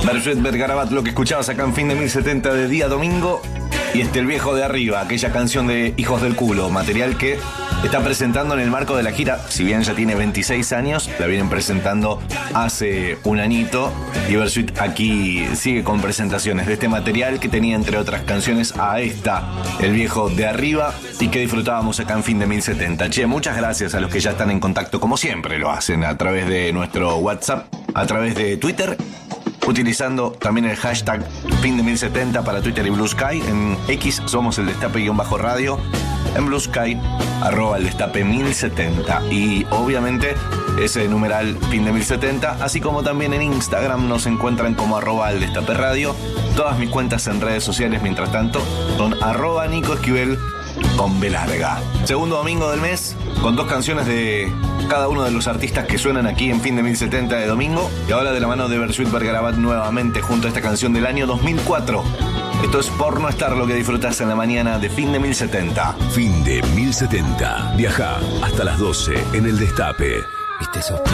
Bersuit Vergarabat, lo que escuchabas acá en Fin de 1070 de día domingo. Y El Viejo de Arriba, aquella canción de Hijos del Culo, material que está presentando en el marco de la gira. Si bien ya tiene 26 años, la vienen presentando hace un añito. Y Bersuit aquí sigue con presentaciones de este material que tenía, entre otras canciones, a esta, El Viejo de Arriba, y que disfrutábamos acá en Fin de 1070. Che, muchas gracias a los que ya están en contacto, como siempre lo hacen, a través de nuestro WhatsApp, a través de Twitter, utilizando también el hashtag Fin de 1070 para Twitter y Blue Sky. En X somos el Destape-radio. En Blue Sky, @el Destape 1070. Y obviamente ese numeral Fin de 1070. Así como también en Instagram nos encuentran como @el Destape Radio. Todas mis cuentas en redes sociales, mientras tanto, son @Nico Esquivel con B larga. Segundo domingo del mes, con 2 canciones de cada uno de los artistas que suenan aquí en Fin de 1070 de domingo. Y ahora de la mano de Bersuit Vergarabat nuevamente junto a esta canción del año 2004. Esto es Por No Estar, lo que disfrutás en la mañana de Fin de 1070. Fin de 1070. Viaja hasta las 12 en el Destape. ¿Viste esos